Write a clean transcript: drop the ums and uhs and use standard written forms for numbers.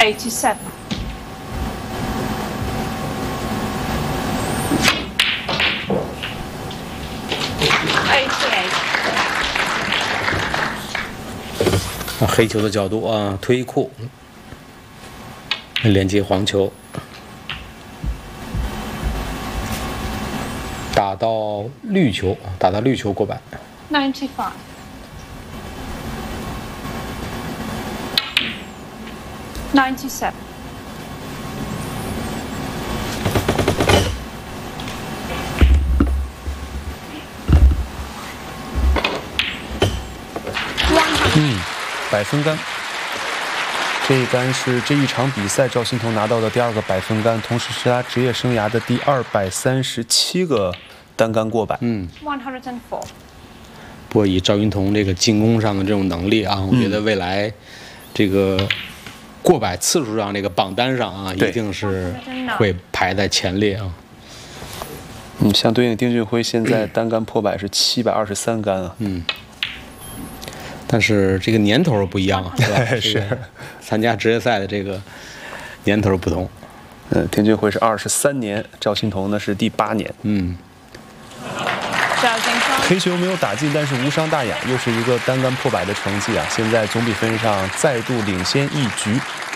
87. 黑球的角度啊，推库连接黄球，打到绿球，过板。 95. 97. 100分杆。这一杆是这一场比赛赵心童拿到的第2个100分杆，同时是他职业生涯的第237个单杆过板。 104. 不过以赵云童这个进攻上的这种能力啊，我觉得未来这个过百次数上这个榜单上啊，一定是会排在前列啊。 相对应丁俊晖现在单杆破百是723杆啊。 但是这个年头不一样啊，是吧？ 是参加职业赛的这个年头不同。 丁俊晖是23年，赵心童呢是第8年。黑球没有打进，但是无伤大雅，又是一个单杆破百的成绩啊！现在总比分上再度领先1局。